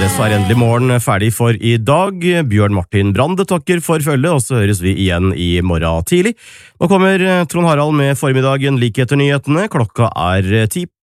det så endelig morgen ferdig for i dag. Bjørn Martin Brande takker for følget, og så høres vi igjen i morgen tidlig. Nå kommer Trond Harald med formiddagen like etter nyhetene. Klokka 10